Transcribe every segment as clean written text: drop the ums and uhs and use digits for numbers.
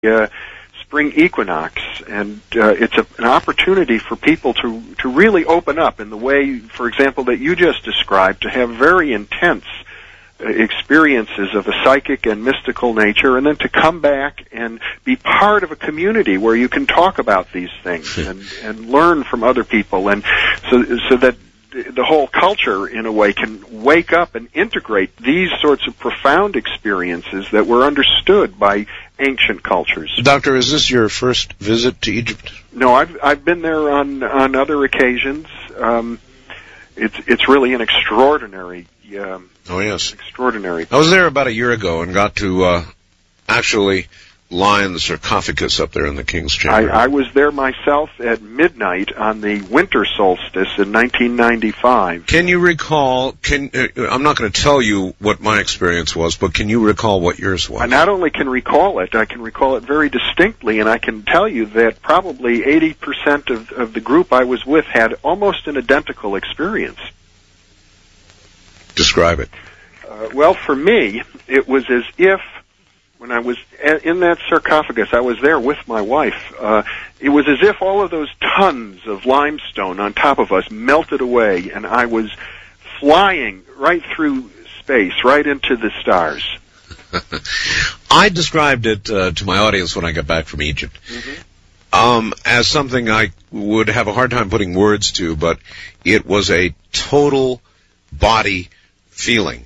spring equinox, and it's an opportunity for people to really open up in the way, for example, that you just described, to have very intense experiences of a psychic and mystical nature, and then to come back and be part of a community where you can talk about these things and learn from other people, and so that the whole culture, in a way, can wake up and integrate these sorts of profound experiences that were understood by ancient cultures. Doctor, is this your first visit to Egypt? No, I've been there on other occasions. It's really an extraordinary. Oh yes, extraordinary. I was there about a year ago and got to actually lie in the sarcophagus up there in the King's Chamber. I was there myself at midnight on the winter solstice in 1995. Can you recall, I'm not going to tell you what my experience was, but can you recall what yours was? I not only can recall it, I can recall it very distinctly, and I can tell you that probably 80% of the group I was with had almost an identical experience. Describe it. Well, for me, it was as if, when I was in that sarcophagus, I was there with my wife. It was as if all of those tons of limestone on top of us melted away, and I was flying right through space, right into the stars. I described it to my audience when I got back from Egypt as something I would have a hard time putting words to, but it was a total body feeling.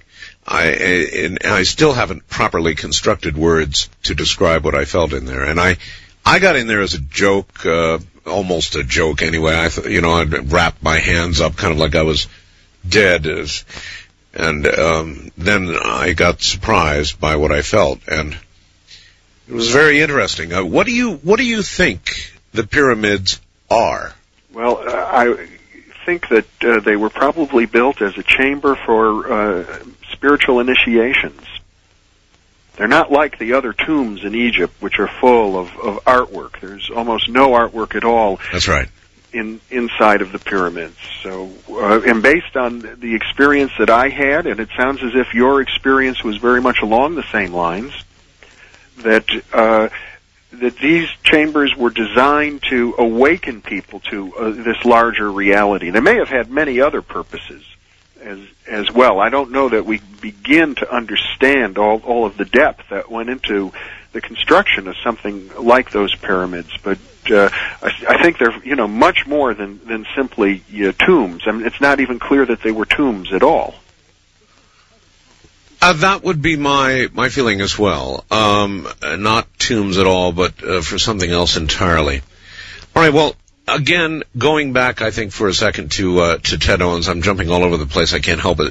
I still haven't properly constructed words to describe what I felt in there. And I got in there as a joke, almost a joke anyway. I'd wrap my hands up kind of like I was dead. And then I got surprised by what I felt. And it was very interesting. What do you think the pyramids are? Well, I think that they were probably built as a chamber for spiritual initiations. They're not like the other tombs in Egypt, which are full of artwork. There's almost no artwork at all. That's right. Inside of the pyramids. So, and based on the experience that I had, and it sounds as if your experience was very much along the same lines, that these chambers were designed to awaken people to this larger reality. They may have had many other purposes as well. I don't know that we begin to understand all of the depth that went into the construction of something like those pyramids, but I think they're much more than simply tombs. I mean, it's not even clear that they were tombs at all. That would be my feeling as well. Not tombs at all, but for something else entirely. All right, well, again, going back, I think, for a second to Ted Owens. I'm jumping all over the place. I can't help it.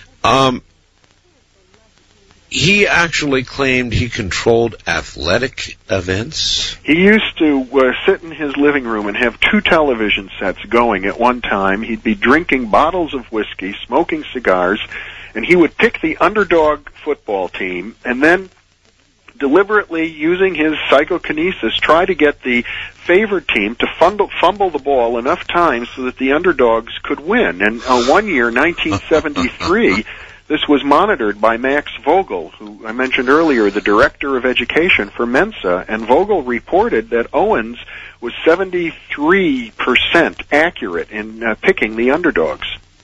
He actually claimed he controlled athletic events. He used to sit in his living room and have 2 television sets going at one time. He'd be drinking bottles of whiskey, smoking cigars, and he would pick the underdog football team and then deliberately, using his psychokinesis, try to get the favored team to fumble the ball enough times so that the underdogs could win. And one year, 1973, this was monitored by Max Vogel, who I mentioned earlier, the director of education for Mensa, and Vogel reported that Owens was 73% accurate in picking the underdogs.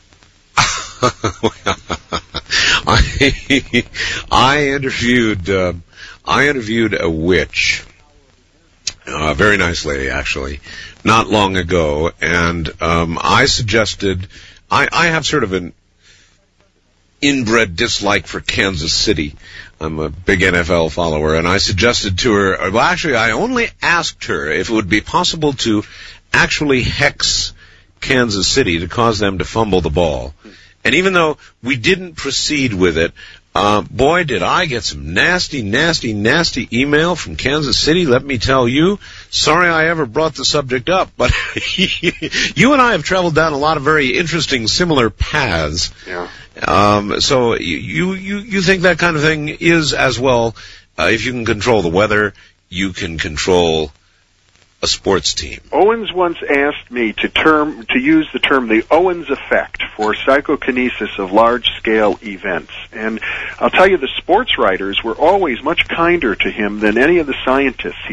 I interviewed a witch, a very nice lady actually, not long ago, and I suggested, I have sort of an inbred dislike for Kansas City. I'm a big NFL follower, and I suggested to her, well, actually, I only asked her if it would be possible to actually hex Kansas City to cause them to fumble the ball. And even though we didn't proceed with it, boy, did I get some nasty, nasty, nasty email from Kansas City, let me tell you. Sorry I ever brought the subject up, but you and I have traveled down a lot of very interesting, similar paths. Yeah. So you think that kind of thing is as well, if you can control the weather, you can control a sports team? Owens once asked me to use the term the Owens effect for psychokinesis of large-scale events. And I'll tell you, the sports writers were always much kinder to him than any of the scientists he